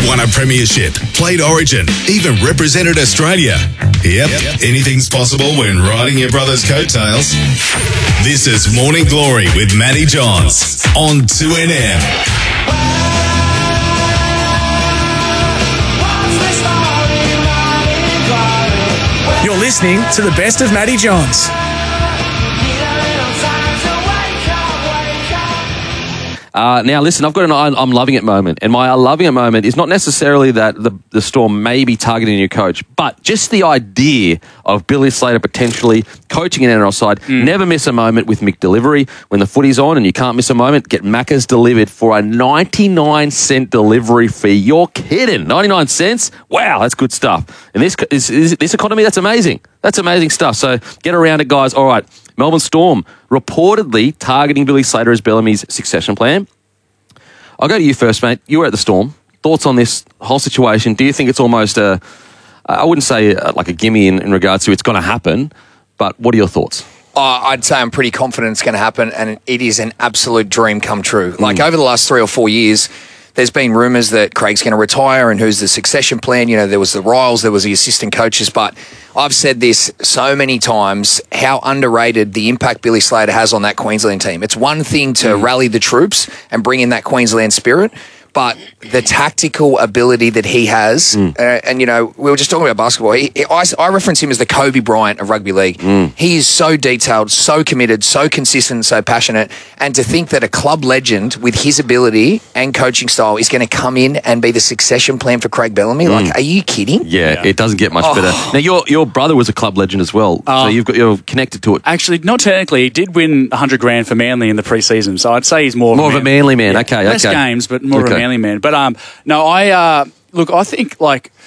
Won a premiership, played Origin, even represented Australia. Yep, anything's possible when riding your brother's coattails. This is Morning Glory with Matty Johns on 2NM. You're listening to the best of Matty Johns. Now, listen, I've got an I'm loving it moment. And my loving it moment is not necessarily that the Storm may be targeting a new coach, but just the idea of Billy Slater potentially coaching an NRL side. Never miss a moment with Mick Delivery. When the footy's on and you can't miss a moment, get Macca's delivered for a 99-cent delivery fee. You're kidding. 99 cents? Wow, that's good stuff. And this economy, that's amazing. That's amazing stuff. So get around it, guys. All right. Melbourne Storm reportedly targeting Billy Slater as Bellamy's succession plan. I'll go to you first, mate. You were at the Storm. Thoughts on this whole situation? Do you think it's almost I wouldn't say like a gimme in regards to it's going to happen, but what are your thoughts? I'd say I'm pretty confident it's going to happen, and it is an absolute dream come true. Like over the last 3 or 4 years, there's been rumours that Craig's going to retire and who's the succession plan. You know, there was the Riles, there was the assistant coaches, but I've said this so many times, how underrated the impact Billy Slater has on that Queensland team. It's one thing to rally the troops and bring in that Queensland spirit, but the tactical ability that he has, and, you know, we were just talking about basketball. I reference him as the Kobe Bryant of rugby league. He is so detailed, so committed, so consistent, so passionate. And to think that a club legend with his ability and coaching style is going to come in and be the succession plan for Craig Bellamy, like, are you kidding? Yeah, it doesn't get much better. Now, your brother was a club legend as well, so you're connected to it. Actually, not technically. He did win $100,000 for Manly in the pre-season, so I'd say he's more of a Manly man. Yeah, Okay, less games, but more of a Manly man. But no, I think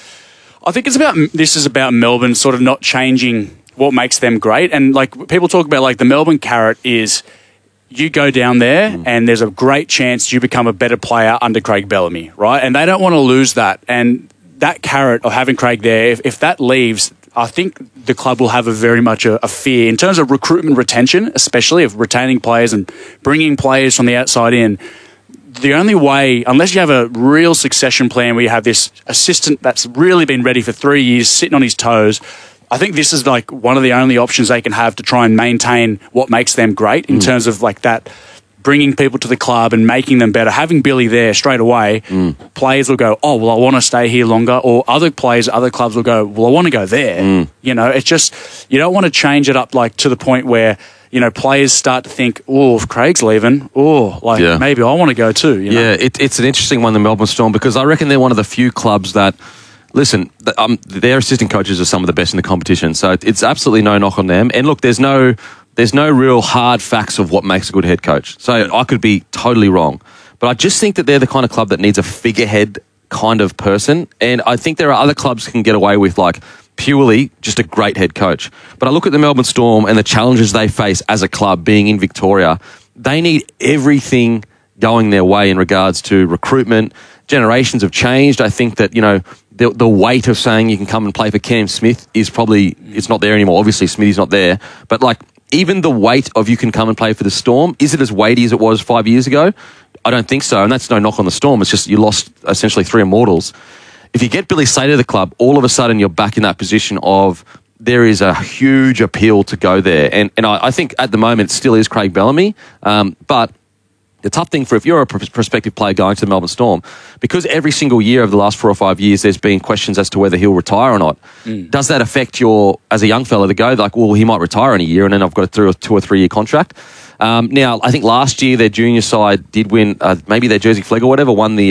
this is about Melbourne sort of not changing what makes them great. And like people talk about, like the Melbourne carrot is you go down there and there's a great chance you become a better player under Craig Bellamy, right? And they don't want to lose that. And that carrot of having Craig there, if that leaves, I think the club will have very much a fear in terms of recruitment retention, especially of retaining players and bringing players from the outside in. The only way, unless you have a real succession plan where you have this assistant that's really been ready for 3 years, sitting on his toes, I think this is like one of the only options they can have to try and maintain what makes them great in terms of like that, bringing people to the club and making them better. Having Billy there straight away, players will go, oh, well, I want to stay here longer. Or other players, other clubs will go, well, I want to go there. You know, it's just, you don't want to change it up like to the point where, you know, players start to think, oh, if Craig's leaving, maybe I want to go too. You know? Yeah, it's an interesting one, the Melbourne Storm, because I reckon they're one of the few clubs that, listen, their assistant coaches are some of the best in the competition, so it's absolutely no knock on them. And look, there's no real hard facts of what makes a good head coach. So I could be totally wrong. But I just think that they're the kind of club that needs a figurehead kind of person. And I think there are other clubs that can get away with, like, purely just a great head coach. But I look at the Melbourne Storm and the challenges they face as a club being in Victoria. They need everything going their way in regards to recruitment. Generations have changed. I think that, you know, the weight of saying you can come and play for Cam Smith is probably, it's not there anymore. Obviously, Smithy's not there. But, like, even the weight of you can come and play for the Storm, is it as weighty as it was 5 years ago? I don't think so. And that's no knock on the Storm. It's just you lost essentially 3 immortals. If you get Billy Slater to the club, all of a sudden you're back in that position of there is a huge appeal to go there. And I think at the moment it still is Craig Bellamy. But the tough thing if you're a prospective player going to the Melbourne Storm, because every single year over the last 4 or 5 years there's been questions as to whether he'll retire or not. Does that affect as a young fella to go, like, well, he might retire in a year and then I've got a 2 or 3 year contract? Now, I think last year their junior side did win, maybe their Jersey Flegg or whatever, won the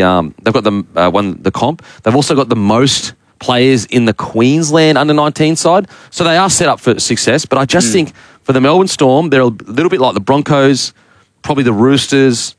won the comp. They've also got the most players in the Queensland under-19 side, so they are set up for success. But I just think for the Melbourne Storm, they're a little bit like the Broncos, probably the Roosters.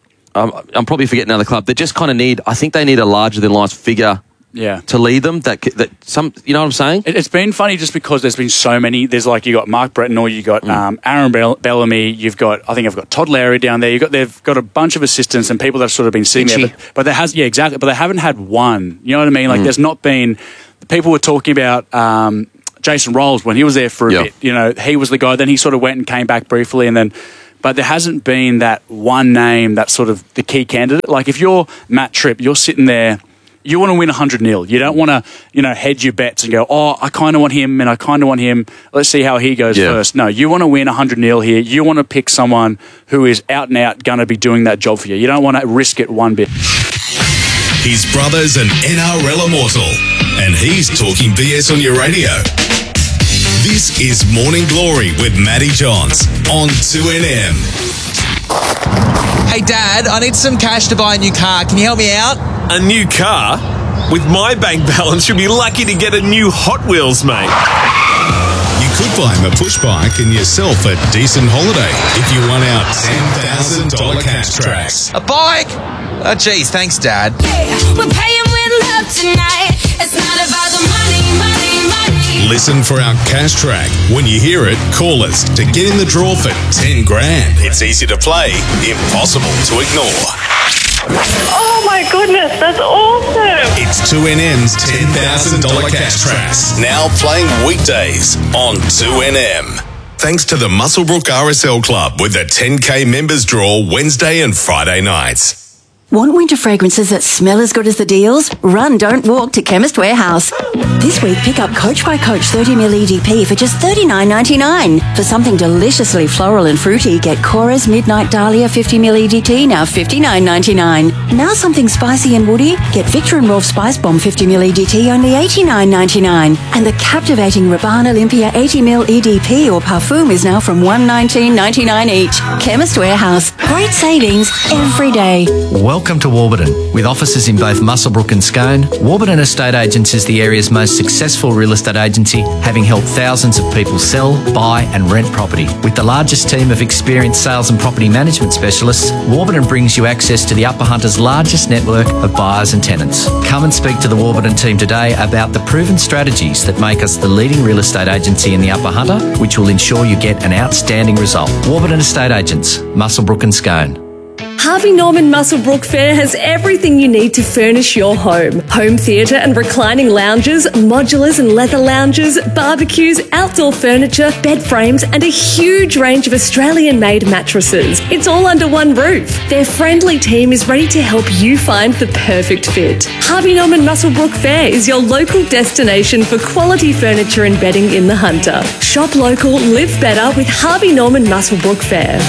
I'm probably forgetting another club. They just kind of need a larger-than-life figure to lead them. That some, you know what I'm saying? It's been funny just because there's been so many. There's like you got Mark Brettenor, you got Aaron Bellamy, you've got I've got Todd Lowry down there. They've got a bunch of assistants and people that have sort of been sitting there, but there has exactly. But they haven't had one. You know what I mean? Like there's not been. People were talking about Jason Rolls when he was there for a bit. You know, he was the guy. Then he sort of went and came back briefly, and then. But there hasn't been that one name that's sort of the key candidate. Like if you're Matt Tripp, you're sitting there You want to win 100-0. You don't want to, hedge your bets and go, oh, I kind of want him and I kind of want him. Let's see how he goes first. No, you want to win 100-0 here. You want to pick someone who is out and out going to be doing that job for you. You don't want to risk it one bit. His brother's an NRL immortal, and he's talking BS on your radio. This is Morning Glory with Matty Johns on 2NM. Hey, Dad, I need some cash to buy a new car. Can you help me out? A new car? With my bank balance, you'll be lucky to get a new Hot Wheels, mate. You could buy him a push bike and yourself a decent holiday if you won out $10,000 cash tracks. A bike? Oh, geez, thanks, Dad. We're paying with love tonight. It's not about the money, money, money. Listen for our cash track. When you hear it, call us to get in the draw for 10 grand. It's easy to play, impossible to ignore. Oh my goodness, that's awesome. It's 2NM's $10,000 cash tracks. Now playing weekdays on 2NM. Thanks to the Muswellbrook RSL Club with the 10K members draw Wednesday and Friday nights. Want winter fragrances that smell as good as the deals? Run, don't walk to Chemist Warehouse. This week, pick up Coach by Coach 30ml EDP for just $39.99. For something deliciously floral and fruity, get Cora's Midnight Dahlia 50ml EDT, now $59.99. Now something spicy and woody, get Victor and Rolf Spice Bomb 50ml EDT, only $89.99. And the captivating Rabanne Olympia 80ml EDP or Parfum is now from $119.99 each. Chemist Warehouse. Great savings every day. Welcome to Warburton. With offices in both Muswellbrook and Scone, Warburton Estate Agents is the area's most successful real estate agency, having helped thousands of people sell, buy and rent property. With the largest team of experienced sales and property management specialists, Warburton brings you access to the Upper Hunter's largest network of buyers and tenants. Come and speak to the Warburton team today about the proven strategies that make us the leading real estate agency in the Upper Hunter, which will ensure you get an outstanding result. Warburton Estate Agents, Muswellbrook and Scone. Harvey Norman Muswellbrook Fair has everything you need to furnish your home. Home theatre and reclining lounges, modulars and leather lounges, barbecues, outdoor furniture, bed frames and a huge range of Australian-made mattresses. It's all under one roof. Their friendly team is ready to help you find the perfect fit. Harvey Norman Muswellbrook Fair is your local destination for quality furniture and bedding in the Hunter. Shop local, live better with Harvey Norman Muswellbrook Fair.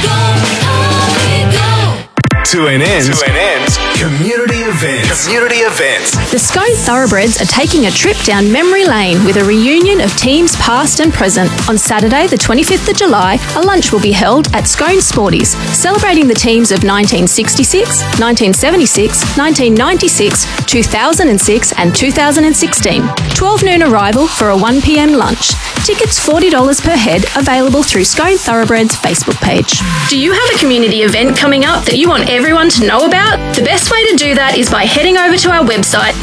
2NM's community events. The Scone Thoroughbreds are taking a trip down memory lane with a reunion of teams past and present. On Saturday, the 25th of July, a lunch will be held at Scone Sporties, celebrating the teams of 1966, 1976, 1996, 2006 and 2016. 12 noon arrival for a 1 p.m. lunch. Tickets $40 per head, available through Scone Thoroughbreds Facebook page. Do you have a community event coming up that you want everyone to know about? The best way to do that is by heading over to our website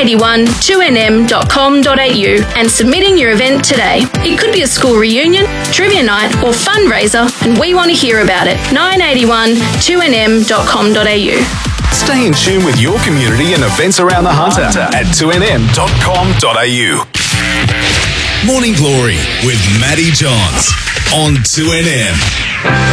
981-2nm.com.au and submitting your event today. It could be a school reunion, trivia night or fundraiser, and we want to hear about it. 981-2nm.com.au. Stay in tune with your community and events around the Hunter at 2nm.com.au. Morning Glory with Matty Johns on 2NM.